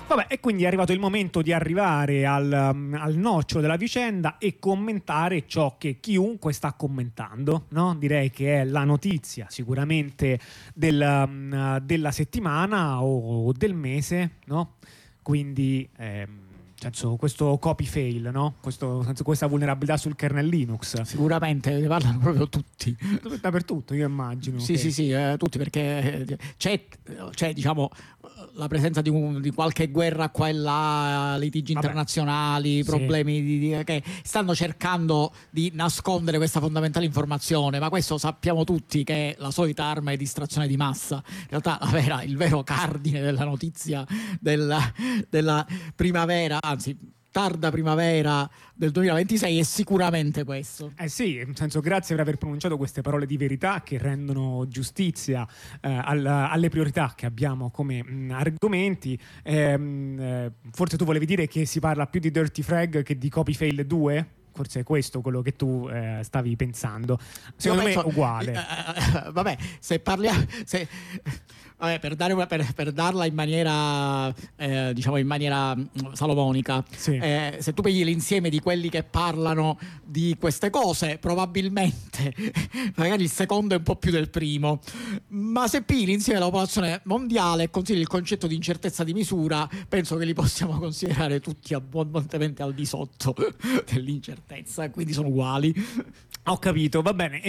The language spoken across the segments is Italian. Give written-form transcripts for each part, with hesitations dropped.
Vabbè, e quindi è arrivato il momento di arrivare al nocciolo della vicenda e commentare ciò che chiunque sta commentando, no? Direi che è la notizia sicuramente della settimana o del mese, no? Quindi senso, questo copy fail, no? Questa vulnerabilità sul kernel Linux. Sicuramente ne parlano proprio tutti. Dappertutto, io immagino. Sì, sì, tutti, perché c'è diciamo la presenza di qualche guerra qua e là, litigi internazionali, problemi che stanno cercando di nascondere questa fondamentale informazione, ma questo sappiamo tutti che è la solita arma di distrazione di massa. In realtà il vero cardine della notizia della primavera, anzi tarda primavera del 2026 è sicuramente questo. Sì, nel senso, grazie per aver pronunciato queste parole di verità che rendono giustizia alle priorità che abbiamo come argomenti. Forse tu volevi dire che si parla più di Dirty Frag che di Copy Fail 2? Forse è questo quello che tu stavi pensando. Secondo me è uguale. Vabbè, se parliamo... Vabbè, per darla in maniera diciamo in maniera salomonica, se tu vedi l'insieme di quelli che parlano di queste cose, probabilmente magari il secondo è un po' più del primo, ma se pigli l'insieme della popolazione mondiale e consideri il concetto di incertezza di misura, penso che li possiamo considerare tutti abbondantemente al di sotto dell'incertezza, quindi sono uguali. Ho capito, va bene.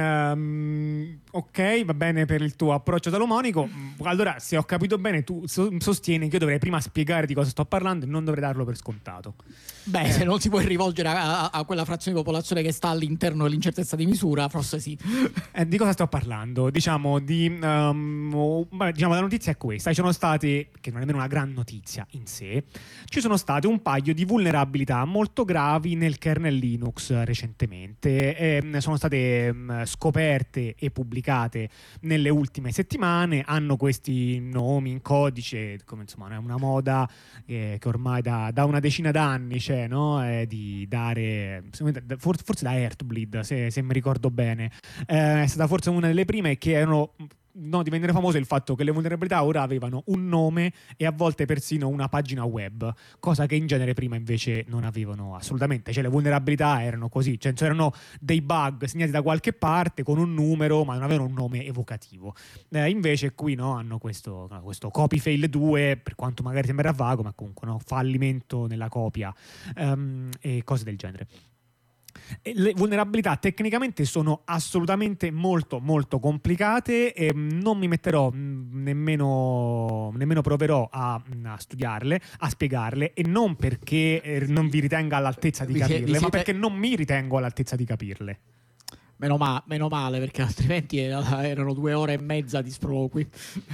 Ok, va bene per il tuo approccio salomonico. Allora, se ho capito bene, tu sostieni che io dovrei prima spiegare di cosa sto parlando e non dovrei darlo per scontato. Beh, se non si può rivolgere a quella frazione di popolazione che sta all'interno dell'incertezza di misura, forse sì. Di cosa sto parlando? Diciamo la notizia è questa. Ci sono state, che non è nemmeno una gran notizia in sé, ci sono state un paio di vulnerabilità molto gravi nel kernel Linux recentemente. Sono state scoperte e pubblicate nelle ultime settimane, hanno questi nomi in codice, come insomma è una moda che ormai da una decina d'anni c'è, no? Di dare, forse da Heartbleed, se mi ricordo bene, è stata forse una delle prime che erano divennere famoso il fatto che le vulnerabilità ora avevano un nome e a volte persino una pagina web, cosa che in genere prima invece non avevano assolutamente. Cioè le vulnerabilità erano così, cioè erano dei bug segnati da qualche parte con un numero ma non avevano un nome evocativo. Invece qui hanno questo copy fail 2, per quanto magari sembra vago, ma comunque fallimento nella copia e cose del genere. Le vulnerabilità tecnicamente sono assolutamente molto molto complicate e non mi metterò nemmeno proverò a studiarle, a spiegarle, e non perché non vi ritenga all'altezza di capirle, ma perché non mi ritengo all'altezza di capirle. Meno male, perché altrimenti erano 2 ore e mezza di sproloqui.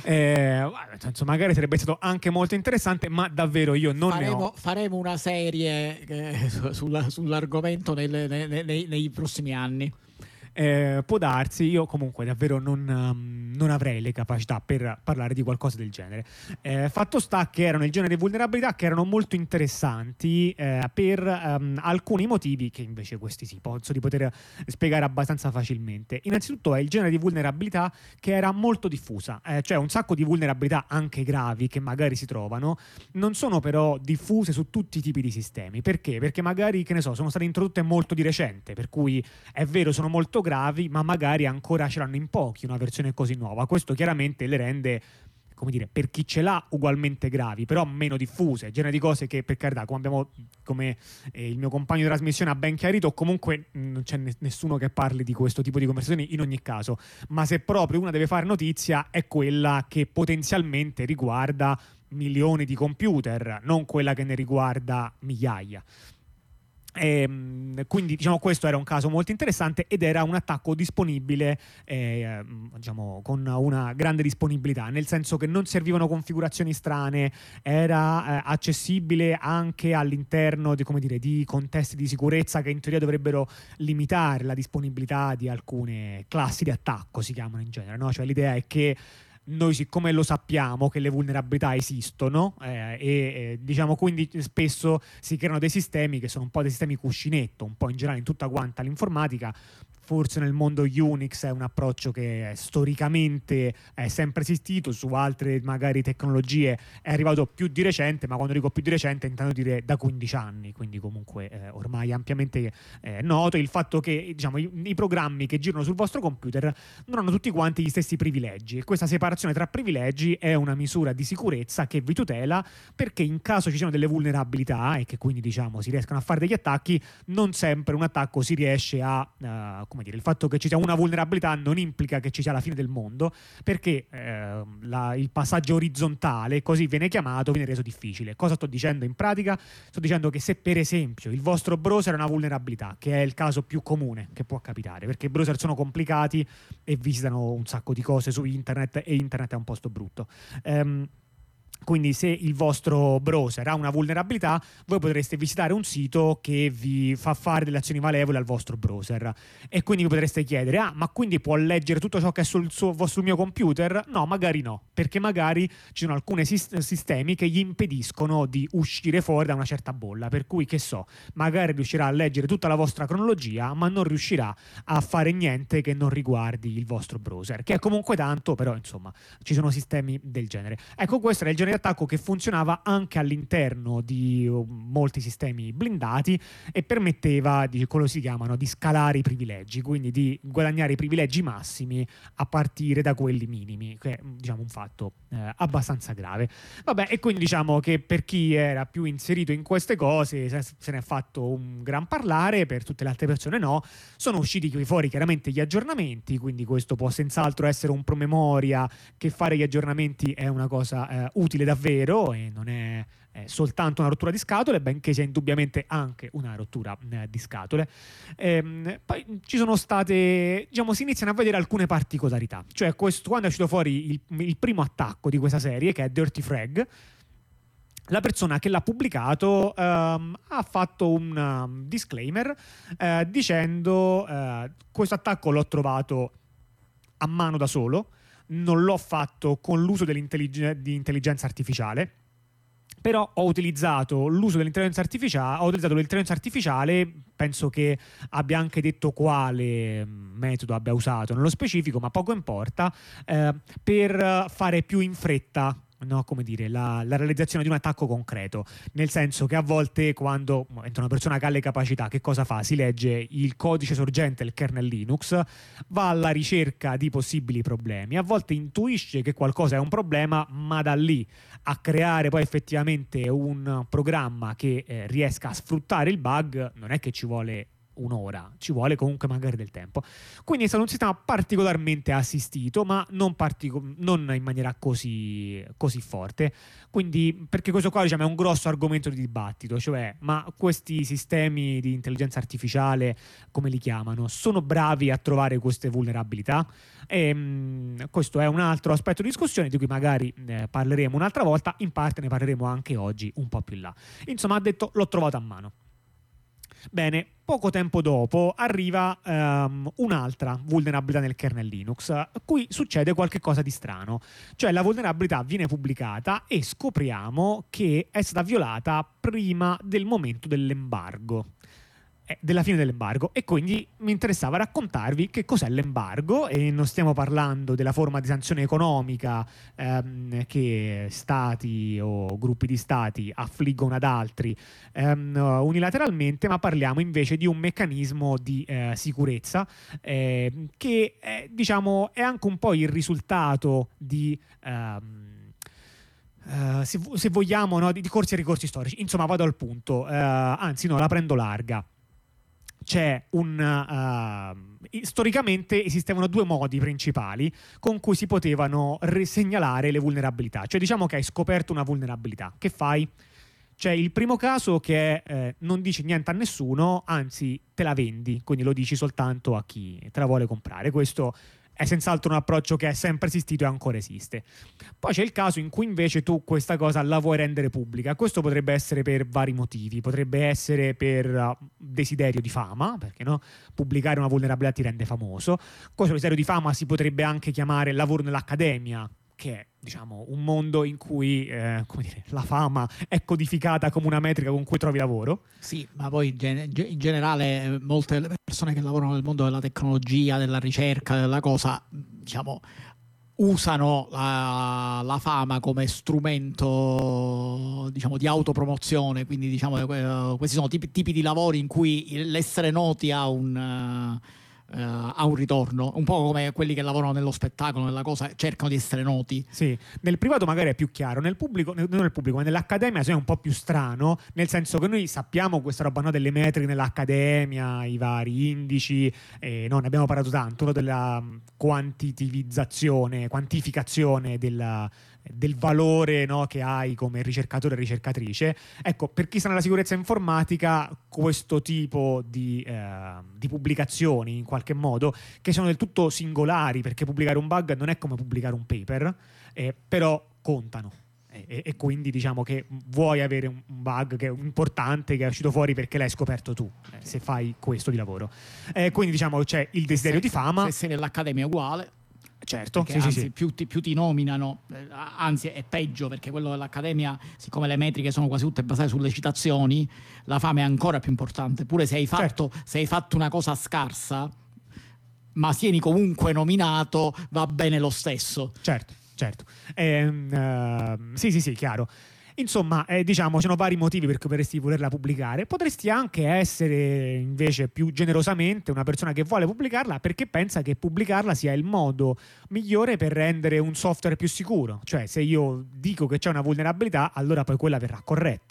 Magari sarebbe stato anche molto interessante, ma davvero io non faremo una serie sull'argomento nei prossimi anni. Può darsi, io comunque davvero non avrei le capacità per parlare di qualcosa del genere. Fatto sta che erano il genere di vulnerabilità che erano molto interessanti per alcuni motivi che invece questi penso di poter spiegare abbastanza facilmente. Innanzitutto è il genere di vulnerabilità che era molto diffusa, cioè un sacco di vulnerabilità anche gravi che magari si trovano, non sono però diffuse su tutti i tipi di sistemi. Perché? Perché magari, che ne so, sono state introdotte molto di recente, per cui è vero, sono molto gravi, ma magari ancora ce l'hanno in pochi una versione così nuova. Questo chiaramente le rende, come dire, per chi ce l'ha ugualmente gravi, però meno diffuse. Genere di cose che, per carità, come il mio compagno di trasmissione ha ben chiarito, comunque non c'è nessuno che parli di questo tipo di conversazioni in ogni caso, ma se proprio una deve fare notizia è quella che potenzialmente riguarda milioni di computer, non quella che ne riguarda migliaia. Quindi questo era un caso molto interessante ed era un attacco disponibile con una grande disponibilità, nel senso che non servivano configurazioni strane, era accessibile anche all'interno di contesti di sicurezza che in teoria dovrebbero limitare la disponibilità di alcune classi di attacco, si chiamano in genere, no? Cioè l'idea è che noi, siccome lo sappiamo che le vulnerabilità esistono quindi spesso si creano dei sistemi che sono un po' dei sistemi cuscinetto, un po' in generale in tutta quanta l'informatica, forse nel mondo Unix è un approccio che storicamente è sempre esistito, su altre magari tecnologie è arrivato più di recente, ma quando dico più di recente intendo dire da 15 anni, quindi comunque ormai ampiamente noto il fatto che diciamo, i programmi che girano sul vostro computer non hanno tutti quanti gli stessi privilegi, e questa separazione tra privilegi è una misura di sicurezza che vi tutela, perché in caso ci siano delle vulnerabilità e che quindi diciamo si riescano a fare degli attacchi, non sempre un attacco si riesce a come dire, il fatto che ci sia una vulnerabilità non implica che ci sia la fine del mondo, perché il passaggio orizzontale, così viene chiamato, viene reso difficile. Cosa sto dicendo in pratica? Sto dicendo che se per esempio il vostro browser ha una vulnerabilità, che è il caso più comune che può capitare, perché i browser sono complicati e visitano un sacco di cose su internet e internet è un posto brutto, quindi se il vostro browser ha una vulnerabilità, voi potreste visitare un sito che vi fa fare delle azioni malevole al vostro browser, e quindi vi potreste chiedere: ah, ma quindi può leggere tutto ciò che è sul mio computer? No, magari no, perché magari ci sono alcuni sistemi che gli impediscono di uscire fuori da una certa bolla, per cui che so, magari riuscirà a leggere tutta la vostra cronologia, ma non riuscirà a fare niente che non riguardi il vostro browser, che è comunque tanto, però insomma ci sono sistemi del genere. Ecco, questo era il genere di attacco che funzionava anche all'interno di molti sistemi blindati e permetteva di quello si chiamano di scalare i privilegi, quindi di guadagnare i privilegi massimi a partire da quelli minimi, che è diciamo un fatto abbastanza grave. Vabbè, e quindi diciamo che per chi era più inserito in queste cose se ne è fatto un gran parlare, per tutte le altre persone no. Sono usciti qui fuori chiaramente gli aggiornamenti, quindi questo può senz'altro essere un promemoria che fare gli aggiornamenti è una cosa utile davvero e non è soltanto una rottura di scatole, benché sia indubbiamente anche una rottura di scatole. Poi ci sono state, diciamo, si iniziano a vedere alcune particolarità, cioè quando è uscito fuori il primo attacco di questa serie, che è Dirty Frag, la persona che l'ha pubblicato ha fatto un disclaimer dicendo questo attacco l'ho trovato a mano da solo, non l'ho fatto con l'uso di intelligenza artificiale, però ho utilizzato l'intelligenza artificiale, penso che abbia anche detto quale metodo abbia usato nello specifico, ma poco importa, per fare più in fretta, no, come dire, la realizzazione di un attacco concreto, nel senso che a volte quando entra una persona che ha le capacità, che cosa fa? Si legge il codice sorgente del kernel Linux, va alla ricerca di possibili problemi, a volte intuisce che qualcosa è un problema, ma da lì a creare poi effettivamente un programma che riesca a sfruttare il bug non è che ci vuole un'ora, ci vuole comunque magari del tempo. Quindi è stato un sistema particolarmente assistito, ma non in maniera così forte. Quindi, perché questo qua diciamo è un grosso argomento di dibattito, cioè ma questi sistemi di intelligenza artificiale, come li chiamano, sono bravi a trovare queste vulnerabilità? E questo è un altro aspetto di discussione di cui magari parleremo un'altra volta, in parte ne parleremo anche oggi un po' più in là. Insomma, ha detto l'ho trovato a mano. Bene, poco tempo dopo arriva un'altra vulnerabilità nel kernel Linux. Qui succede qualcosa di strano, cioè la vulnerabilità viene pubblicata e scopriamo che è stata violata prima del momento dell'embargo, della fine dell'embargo, e quindi mi interessava raccontarvi che cos'è l'embargo. E non stiamo parlando della forma di sanzione economica che stati o gruppi di stati affliggono ad altri unilateralmente, ma parliamo invece di un meccanismo di sicurezza che diciamo è anche un po' il risultato di se vogliamo, no, di corsi e ricorsi storici. Insomma, vado al punto, anzi no, la prendo larga. C'è storicamente esistevano due modi principali con cui si potevano segnalare le vulnerabilità. Cioè diciamo che hai scoperto una vulnerabilità, che fai? C'è il primo caso che non dici niente a nessuno, anzi te la vendi, quindi lo dici soltanto a chi te la vuole comprare. Questo è senz'altro un approccio che è sempre esistito e ancora esiste. Poi c'è il caso in cui invece tu questa cosa la vuoi rendere pubblica. Questo potrebbe essere per vari motivi, potrebbe essere per desiderio di fama, perché no? Pubblicare una vulnerabilità ti rende famoso. Questo desiderio di fama si potrebbe anche chiamare lavoro nell'accademia, che è diciamo, un mondo in cui come dire, la fama è codificata come una metrica con cui trovi lavoro. Sì, ma poi in generale molte persone che lavorano nel mondo della tecnologia, della ricerca, della cosa, diciamo, usano la fama come strumento, diciamo, di autopromozione. Quindi, diciamo, questi sono tipi di lavori in cui l'essere noti ha un ritorno, un po' come quelli che lavorano nello spettacolo, nella cosa, cercano di essere noti. Sì, nel privato magari è più chiaro, nel pubblico, non nel pubblico, ma nell'accademia è un po' più strano, nel senso che noi sappiamo questa roba, no, delle metriche nell'accademia, i vari indici, ne abbiamo parlato tanto, no, della quantificazione del valore, no, che hai come ricercatore e ricercatrice. Ecco, per chi sta nella sicurezza informatica, questo tipo di pubblicazioni, in qualche modo, che sono del tutto singolari, perché pubblicare un bug non è come pubblicare un paper, però contano. E quindi diciamo che vuoi avere un bug che è importante, che è uscito fuori perché l'hai scoperto tu, se fai questo di lavoro. Quindi diciamo c'è il desiderio di fama. Se sei nell'accademia è uguale. Certo, perché, anzi, più ti nominano, anzi è peggio, perché quello dell'accademia, siccome le metriche sono quasi tutte basate sulle citazioni, la fama è ancora più importante. Pure se hai fatto una cosa scarsa, ma sieni comunque nominato, va bene lo stesso. Certo. Sì, chiaro. Insomma, diciamo, ci sono vari motivi per cui potresti volerla pubblicare. Potresti anche essere invece più generosamente una persona che vuole pubblicarla perché pensa che pubblicarla sia il modo migliore per rendere un software più sicuro. Cioè, se io dico che c'è una vulnerabilità, allora poi quella verrà corretta.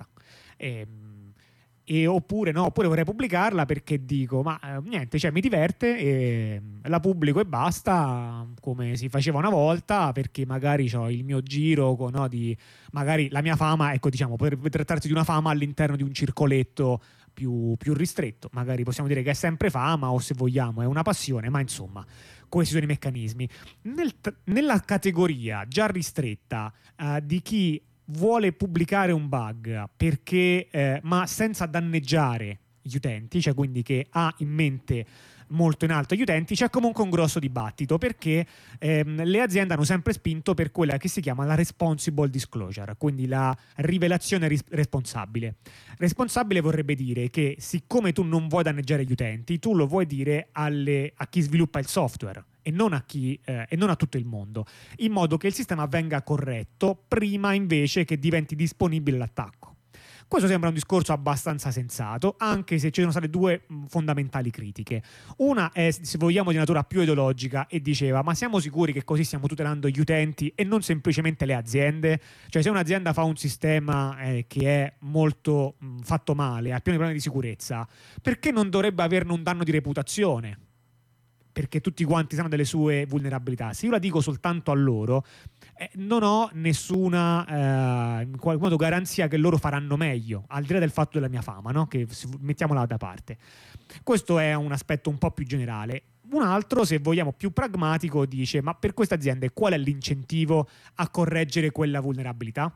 Oppure vorrei pubblicarla perché dico ma niente, cioè mi diverte e la pubblico e basta, come si faceva una volta, perché magari ho il mio giro magari la mia fama, ecco, diciamo, potrebbe trattarsi di una fama all'interno di un circoletto più ristretto. Magari possiamo dire che è sempre fama, o se vogliamo è una passione, ma insomma questi sono i meccanismi. Nella categoria già ristretta di chi vuole pubblicare un bug perché ma senza danneggiare gli utenti, cioè quindi che ha in mente molto in alto gli utenti, c'è comunque un grosso dibattito, perché le aziende hanno sempre spinto per quella che si chiama la responsible disclosure, quindi la rivelazione responsabile. Responsabile vorrebbe dire che, siccome tu non vuoi danneggiare gli utenti, tu lo vuoi dire a chi sviluppa il software e non a tutto il mondo, in modo che il sistema venga corretto prima invece che diventi disponibile l'attacco. Questo sembra un discorso abbastanza sensato, anche se ci sono state due fondamentali critiche. Una è, se vogliamo, di natura più ideologica, e diceva: ma siamo sicuri che così stiamo tutelando gli utenti e non semplicemente le aziende? Cioè, se un'azienda fa un sistema che è molto fatto male, ha pieni problemi di sicurezza, perché non dovrebbe averne un danno di reputazione? Perché tutti quanti sanno delle sue vulnerabilità. Se io la dico soltanto a loro, non ho nessuna in qualche modo garanzia che loro faranno meglio, al di là del fatto della mia fama, no? Che mettiamola da parte. Questo è un aspetto un po' più generale. Un altro, se vogliamo, più pragmatico, dice: ma per queste aziende qual è l'incentivo a correggere quella vulnerabilità?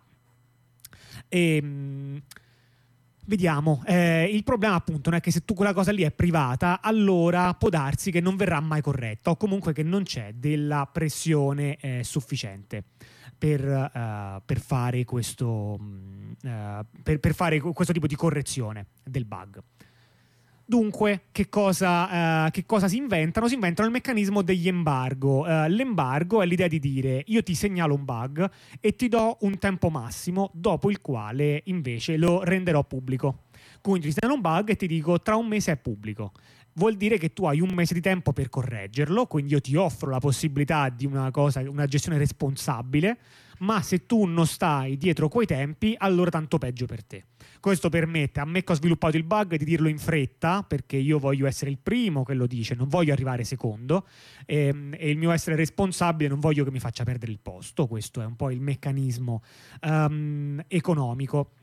Vediamo, il problema appunto non è che se tu quella cosa lì è privata, allora può darsi che non verrà mai corretta, o comunque che non c'è della pressione sufficiente per fare questo tipo di correzione del bug. Dunque, che cosa si inventano? Si inventano il meccanismo degli embargo. L'embargo è l'idea di dire: io ti segnalo un bug e ti do un tempo massimo, dopo il quale invece lo renderò pubblico. Quindi ti segnalo un bug e ti dico: tra un mese è pubblico. Vuol dire che tu hai un mese di tempo per correggerlo, quindi io ti offro la possibilità di una gestione responsabile, ma se tu non stai dietro quei tempi, allora tanto peggio per te. Questo permette a me, che ho sviluppato il bug, di dirlo in fretta, perché io voglio essere il primo che lo dice, non voglio arrivare secondo, e il mio essere responsabile non voglio che mi faccia perdere il posto. Questo è un po' il meccanismo economico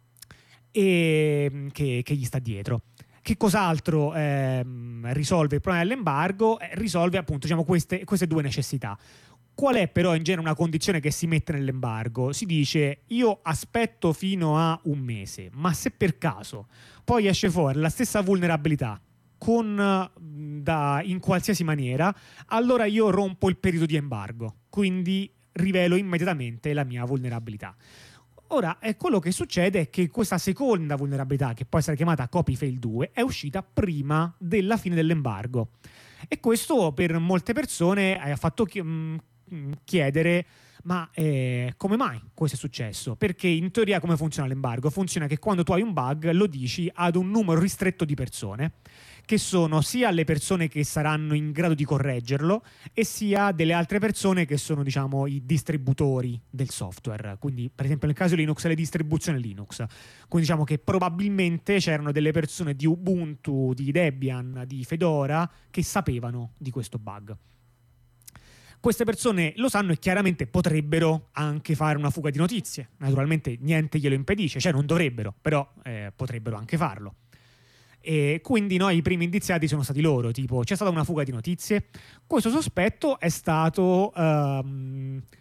che gli sta dietro. Che cos'altro risolve il problema dell'embargo? Risolve appunto, diciamo, queste due necessità. Qual è però in genere una condizione che si mette nell'embargo? Si dice: io aspetto fino a un mese, ma se per caso poi esce fuori la stessa vulnerabilità in qualsiasi maniera, allora io rompo il periodo di embargo. Quindi rivelo immediatamente la mia vulnerabilità. Ora, quello che succede è che questa seconda vulnerabilità, che può essere chiamata Copyfail 2, è uscita prima della fine dell'embargo. E questo per molte persone ha fatto chiedere: ma come mai questo è successo? Perché in teoria come funziona l'embargo? Funziona che quando tu hai un bug lo dici ad un numero ristretto di persone, che sono sia le persone che saranno in grado di correggerlo e sia delle altre persone che sono, diciamo, i distributori del software. Quindi per esempio nel caso di Linux le distribuzioni Linux. Quindi diciamo che probabilmente c'erano delle persone di Ubuntu, di Debian, di Fedora che sapevano di questo bug. Queste persone lo sanno e chiaramente potrebbero anche fare una fuga di notizie. Naturalmente niente glielo impedisce, cioè non dovrebbero, però potrebbero anche farlo. E quindi i primi indiziati sono stati loro, tipo c'è stata una fuga di notizie. Questo sospetto è stato